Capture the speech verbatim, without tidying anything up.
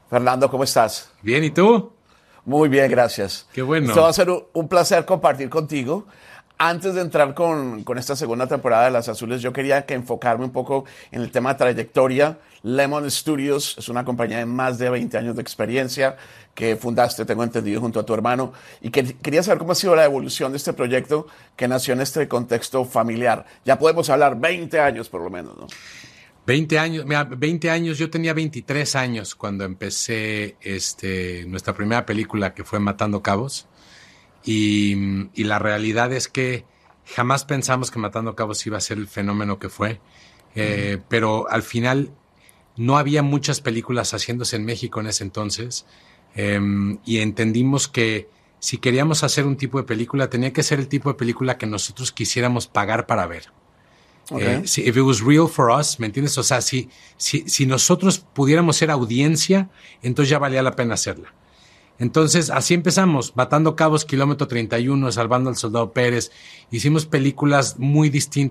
Fernando, ¿cómo estás? Bien, ¿y tú? Muy bien, gracias. Qué bueno. Esto va a ser un, un placer compartir contigo. Antes de entrar con, con esta segunda temporada de Las Azules, yo quería que enfocarme un poco en el tema de trayectoria. Lemon Studios es una compañía de más de veinte años de experiencia que fundaste, tengo entendido, junto a tu hermano. Y que, quería saber cómo ha sido la evolución de este proyecto que nació en este contexto familiar. Ya podemos hablar veinte años por lo menos, ¿no? veinte años, mira, veinte años, yo tenía veintitrés años cuando empecé este, nuestra primera película, que fue Matando Cabos. Y, y la realidad es que jamás pensamos que Matando Cabos iba a ser el fenómeno que fue. Eh, uh-huh. Pero al final no había muchas películas haciéndose en México en ese entonces. Eh, y entendimos que si queríamos hacer un tipo de película, tenía que ser el tipo de película que nosotros quisiéramos pagar para ver. Okay. Eh, si, if it was real for us, ¿me entiendes? O sea, si, si, si nosotros pudiéramos ser audiencia, entonces ya valía la pena hacerla. Entonces, así empezamos, Matando Cabos, Kilómetro treinta y uno, Salvando al Soldado Pérez. Hicimos películas muy distintas